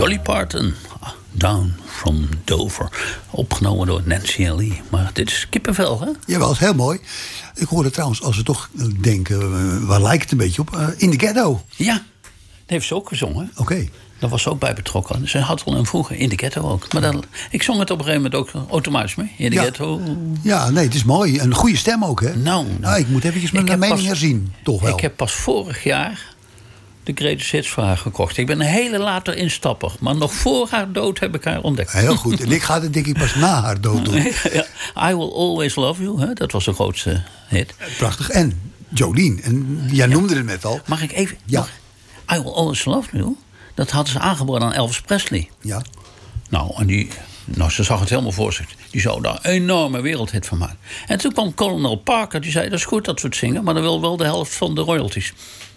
Dolly Parton, Down from Dover. Opgenomen door Nancy en Lee. Maar dit is kippenvel, hè? Jawel, is heel mooi. Ik hoorde trouwens, als we toch denken, waar lijkt het een beetje op? In the Ghetto. Ja, dat heeft ze ook gezongen. Oké. Daar was ze ook bij betrokken. Ze had wel een vroeger in de ghetto ook. Maar ik zong het op een gegeven moment ook automatisch mee. In de ghetto. Ja, nee, het is mooi. Een goede stem ook, hè? Nou, ik moet eventjes mijn mening herzien. Toch wel. Ik heb pas vorig jaar de Greatest Hits voor haar gekocht. Ik ben een hele late instapper. Maar nog voor haar dood heb ik haar ontdekt. Heel goed. En ik ga het denk ik pas na haar dood doen. I Will Always Love You. Hè? Dat was de grootste hit. Prachtig. En Jolene. En jij noemde het net al. Mag ik even... Ja. I Will Always Love You. Dat hadden ze aangeboden aan Elvis Presley. Ja. Ze zag het helemaal voor zich. Die zou daar een enorme wereldhit van maken. En toen kwam Colonel Parker. Die zei, dat is goed dat we het zingen. Maar dan wil wel de helft van de royalties.